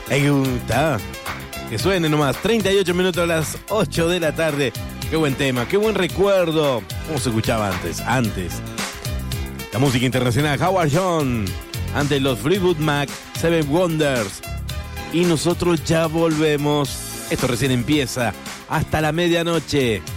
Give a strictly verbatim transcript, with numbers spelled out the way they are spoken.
Ahí está. Que suene nomás. treinta y ocho minutos a las ocho de la tarde. Qué buen tema, qué buen recuerdo. ¿Cómo se escuchaba antes? Antes. La música internacional, Howard John. Antes los Fleetwood Mac, Seven Wonders. Y nosotros ya volvemos. Esto recién empieza. Hasta la medianoche.